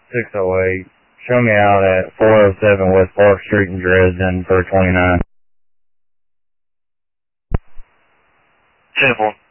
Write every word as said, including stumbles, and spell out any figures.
six oh eight. Show me out at four oh seven West Park Street in Dresden for twenty-nine. Simple.